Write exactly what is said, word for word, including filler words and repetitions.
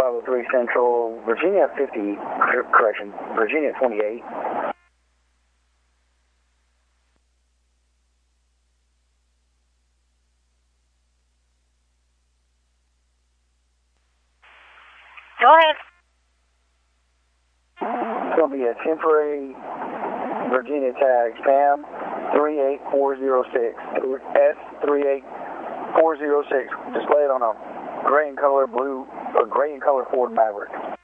five oh three Central, Virginia fifty, correction, Virginia twenty-eight. Go ahead. It's going to be a temporary Virginia tag, Sam three eight four zero six, S three eight four zero six. Just lay it on a gray and color blue, a gray and color Ford Maverick.